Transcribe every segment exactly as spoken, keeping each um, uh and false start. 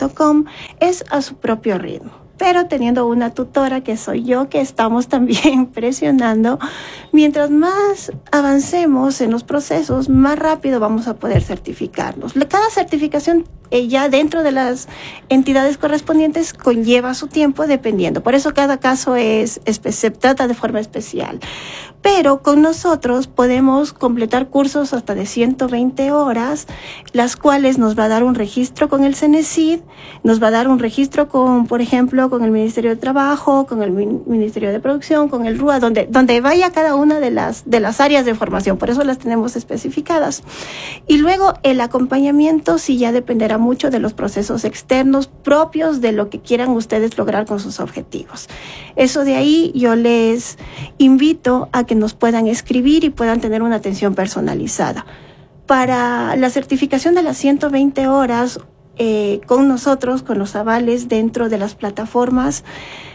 punto com, es a su propio ritmo, pero teniendo una tutora que soy yo, que estamos también presionando. Mientras más avancemos en los procesos, más rápido vamos a poder certificarnos. Cada certificación eh, ya dentro de las entidades correspondientes conlleva su tiempo dependiendo. Por eso cada caso es, es, se trata de forma especial. Pero con nosotros podemos completar cursos hasta de ciento veinte horas, las cuales nos va a dar un registro con el CENESID, nos va a dar un registro con, por ejemplo, con el Ministerio de Trabajo, con el Ministerio de Producción, con el R U A, donde, donde vaya cada una de las, de las áreas de formación. Por eso las tenemos especificadas. Y luego el acompañamiento sí ya dependerá mucho de los procesos externos propios de lo que quieran ustedes lograr con sus objetivos. Eso de ahí yo les invito a que nos puedan escribir y puedan tener una atención personalizada. Para la certificación de las ciento veinte horas eh, con nosotros, con los avales dentro de las plataformas,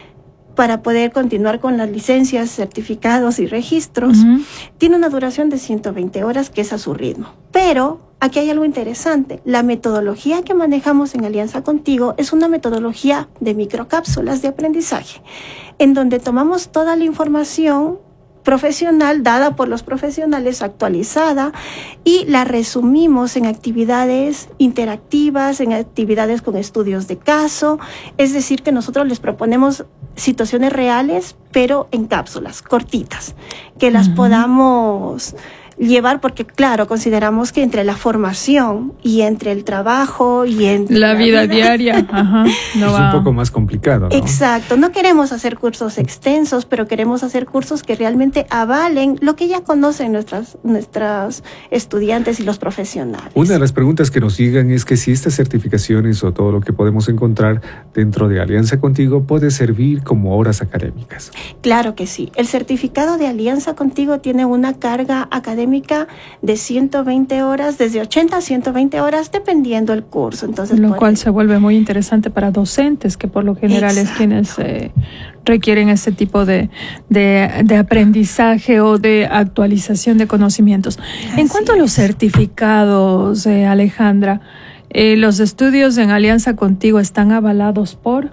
para poder continuar con las licencias, certificados y registros, uh-huh. tiene una duración de ciento veinte horas, que es a su ritmo. Pero aquí hay algo interesante. La metodología que manejamos en Alianza Contigo es una metodología de microcápsulas de aprendizaje, en donde tomamos toda la información profesional dada por los profesionales, actualizada, y la resumimos en actividades interactivas, en actividades con estudios de caso. Es decir, que nosotros les proponemos situaciones reales, pero en cápsulas cortitas, que las uh-huh. podamos llevar, porque claro, consideramos que entre la formación y entre el trabajo y entre la, la vida, vida diaria ajá, no es va. un poco más complicado, ¿no? Exacto, no queremos hacer cursos extensos, pero queremos hacer cursos que realmente avalen lo que ya conocen nuestras, nuestras estudiantes y los profesionales. Una de las preguntas que nos llegan es que si estas certificaciones o todo lo que podemos encontrar dentro de Alianza Contigo puede servir como horas académicas. Claro que sí. El certificado de Alianza Contigo tiene una carga académica de ciento veinte horas, desde ochenta a ciento veinte horas, dependiendo el curso. Entonces, lo cual se vuelve muy interesante para docentes, que por lo general Exacto. es quienes eh, requieren ese tipo de, de, de aprendizaje o de actualización de conocimientos. Así en cuanto es. a los certificados, eh, Alejandra, eh, ¿los estudios en Alianza Contigo están avalados por...?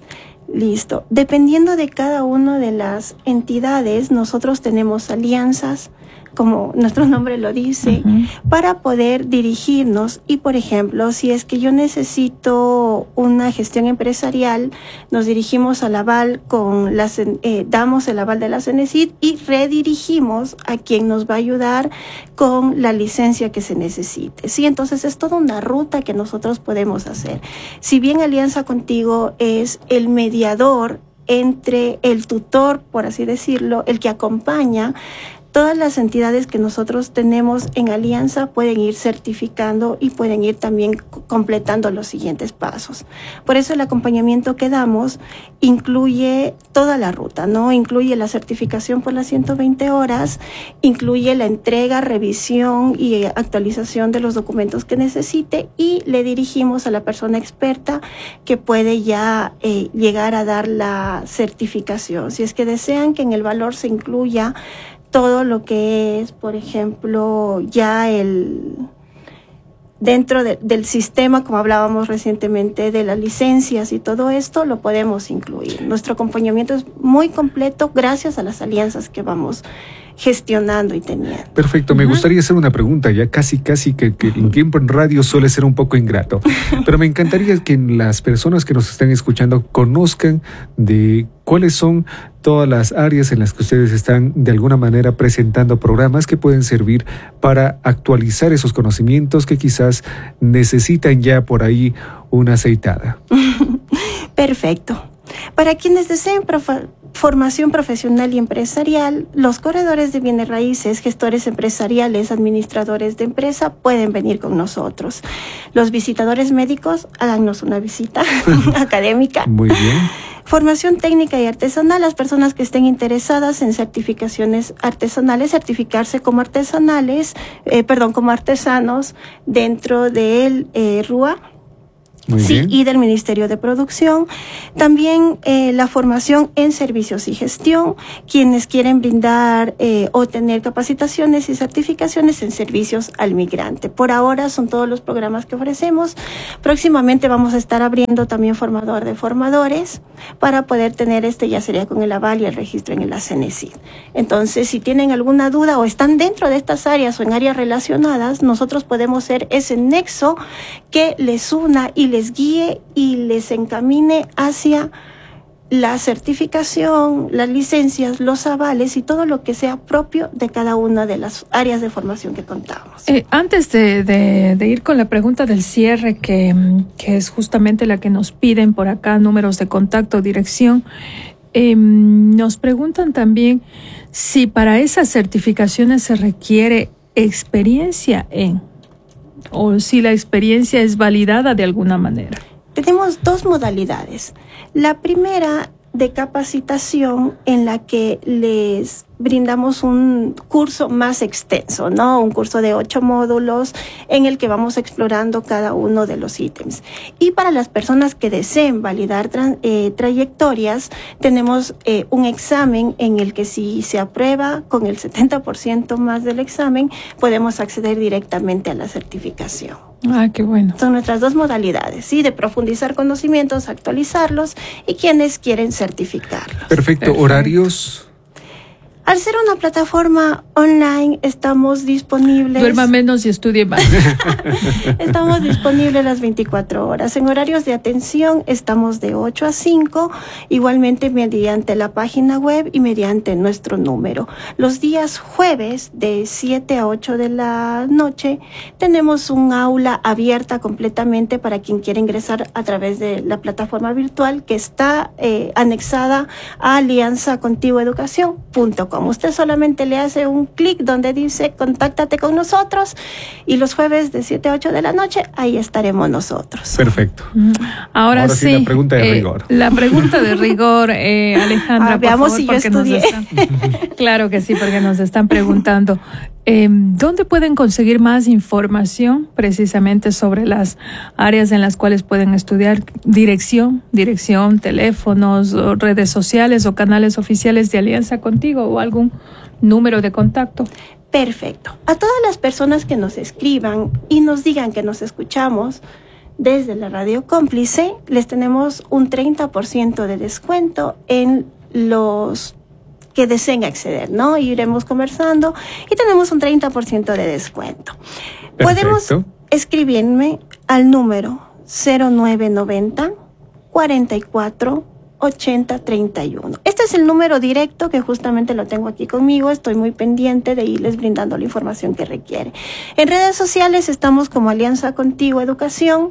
Listo. Dependiendo de cada una de las entidades, nosotros tenemos alianzas, como nuestro nombre lo dice, uh-huh. para poder dirigirnos. Y, por ejemplo, si es que yo necesito una gestión empresarial, nos dirigimos al aval con las, eh, damos el aval de la CENESID y redirigimos a quien nos va a ayudar con la licencia que se necesite. Sí, entonces es toda una ruta que nosotros podemos hacer. Si bien Alianza Contigo es el mediador entre el tutor, por así decirlo, el que acompaña, todas las entidades que nosotros tenemos en alianza pueden ir certificando y pueden ir también completando los siguientes pasos. Por eso el acompañamiento que damos incluye toda la ruta, ¿no? Incluye la certificación por las ciento veinte horas, incluye la entrega, revisión y actualización de los documentos que necesite, y le dirigimos a la persona experta que puede ya eh, llegar a dar la certificación. Si es que desean que en el valor se incluya todo lo que es, por ejemplo, ya el dentro de, del sistema, como hablábamos recientemente, de las licencias y todo esto, lo podemos incluir. Nuestro acompañamiento es muy completo gracias a las alianzas que vamos gestionando y teniendo. Perfecto, me uh-huh. gustaría hacer una pregunta, ya casi, casi que, que el tiempo en radio suele ser un poco ingrato, pero me encantaría que las personas que nos están escuchando conozcan de cuáles son todas las áreas en las que ustedes están de alguna manera presentando programas que pueden servir para actualizar esos conocimientos que quizás necesitan ya por ahí una aceitada. Perfecto. Para quienes deseen profe- formación profesional y empresarial, los corredores de bienes raíces, gestores empresariales, administradores de empresa pueden venir con nosotros. Los visitadores médicos, háganos una visita académica. Muy bien. Formación técnica y artesanal, las personas que estén interesadas en certificaciones artesanales, certificarse como artesanales, eh, perdón, como artesanos dentro del eh, R U A. Muy sí, bien. y del Ministerio de Producción. También eh, la formación en servicios y gestión, quienes quieren brindar eh, o tener capacitaciones y certificaciones en servicios al migrante. Por ahora son todos los programas que ofrecemos. Próximamente vamos a estar abriendo también formador de formadores para poder tener este, ya sería con el aval y el registro en el Cenecid. Entonces, si tienen alguna duda o están dentro de estas áreas o en áreas relacionadas, nosotros podemos ser ese nexo que les una y les guíe y les encamine hacia la certificación, las licencias, los avales y todo lo que sea propio de cada una de las áreas de formación que contamos. Eh, antes de, de, de ir con la pregunta del cierre, que, que es justamente la que nos piden por acá, números de contacto, dirección, eh, nos preguntan también si para esas certificaciones se requiere experiencia en, o si la experiencia es validada de alguna manera. Tenemos dos modalidades. La primera de capacitación en la que les brindamos un curso más extenso, ¿no? Un curso de ocho módulos en el que vamos explorando cada uno de los ítems. Y para las personas que deseen validar tra- eh, trayectorias, tenemos eh, un examen en el que si se aprueba con el setenta por ciento más del examen, podemos acceder directamente a la certificación. Ah, qué bueno. Son nuestras dos modalidades, ¿sí? De profundizar conocimientos, actualizarlos y quienes quieren certificarlos. Perfecto. Perfecto. ¿Horarios? Al ser una plataforma online, estamos disponibles. Duerma menos y estudie más. Estamos disponibles las veinticuatro horas. En horarios de atención estamos de ocho a cinco, igualmente mediante la página web y mediante nuestro número. Los días jueves de siete a ocho de la noche tenemos un aula abierta completamente para quien quiera ingresar a través de la plataforma virtual que está eh, anexada a alianza contigo educación punto com. Usted solamente le hace un clic donde dice contáctate con nosotros y los jueves de siete a ocho de la noche ahí estaremos nosotros. Perfecto. Ahora, Ahora sí, sí, la pregunta de eh, rigor. La pregunta de rigor, eh, Alejandra, Ah, por veamos favor, si yo porque nos estudié. están, claro que sí, porque nos están preguntando, eh, ¿dónde pueden conseguir más información precisamente sobre las áreas en las cuales pueden estudiar? Dirección, dirección, teléfonos, o redes sociales o canales oficiales de Alianza Contigo o algún número de contacto. Perfecto. A todas las personas que nos escriban y nos digan que nos escuchamos desde la Radio Cómplice, les tenemos un treinta por ciento de descuento en los que deseen acceder, ¿no? Iremos conversando y tenemos un treinta por ciento de descuento. Perfecto. Podemos escribirme al número cero nueve noventa cuarenta y cuatro ochenta treinta y uno. Este es el número directo que justamente lo tengo aquí conmigo. Estoy muy pendiente de irles brindando la información que requiere. En redes sociales estamos como Alianza Contigo Educación,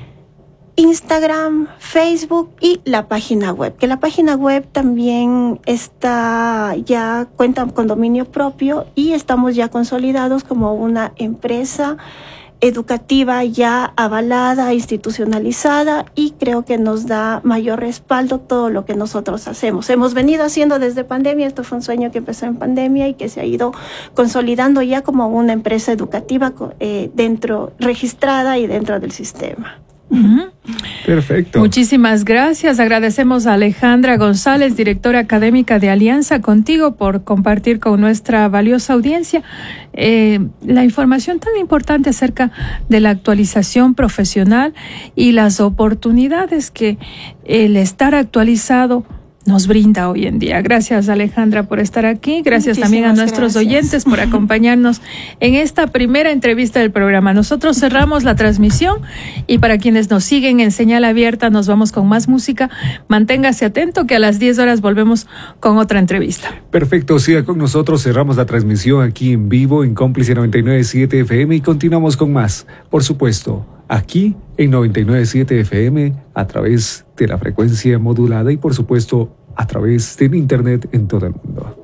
Instagram, Facebook y la página web, que la página web también está ya cuenta con dominio propio y estamos ya consolidados como una empresa educativa ya avalada, institucionalizada y creo que nos da mayor respaldo todo lo que nosotros hacemos. Hemos venido haciendo desde pandemia, esto fue un sueño que empezó en pandemia y que se ha ido consolidando ya como una empresa educativa eh, dentro, registrada y dentro del sistema. Uh-huh. Perfecto. Muchísimas gracias. Agradecemos a Alejandra González, directora académica de Alianza Contigo, por compartir con nuestra valiosa audiencia eh, la información tan importante acerca de la actualización profesional y las oportunidades que el estar actualizado nos brinda hoy en día. Gracias, Alejandra, por estar aquí. Gracias Muchísimas también a nuestros gracias. oyentes por acompañarnos en esta primera entrevista del programa. Nosotros cerramos la transmisión y para quienes nos siguen en señal abierta nos vamos con más música. Manténgase atento que a las diez horas volvemos con otra entrevista. Perfecto, siga con nosotros, cerramos la transmisión aquí en vivo en Cómplice noventa y nueve punto siete F M y continuamos con más, por supuesto, aquí en noventa y nueve punto siete F M a través de la frecuencia modulada y por supuesto a través del internet en todo el mundo.